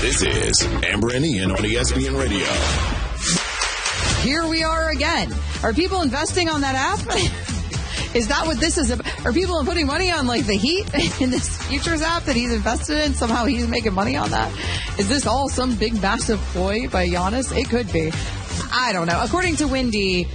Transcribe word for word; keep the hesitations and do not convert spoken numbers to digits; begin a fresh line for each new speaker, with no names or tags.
This is Amber and Ian on E S P N Radio.
Here we are again. Are people investing on that app? Is that what this is about? Are people putting money on, like, the Heat in this futures app that he's invested in? Somehow he's making money on that? Is this all some big, massive ploy by Giannis? It could be. I don't know. According to Windy,